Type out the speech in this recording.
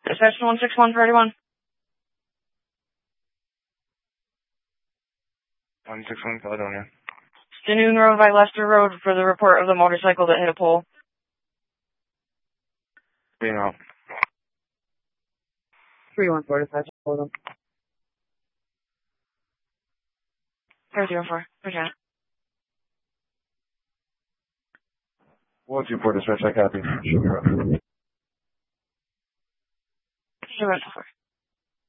Dispatch 161 for 81. 161 Caledonia. Stanoon Road by Leicester Road for the report of the motorcycle that hit a pole. Being out. 314 dispatch. Hold on. 404. Okay. 124 dispatch, I copy. Show me around. 704.